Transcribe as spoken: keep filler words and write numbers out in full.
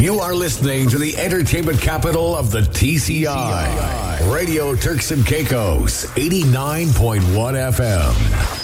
You are listening to the entertainment capital of the T C I. Radio Turks and Caicos, eighty-nine point one F M.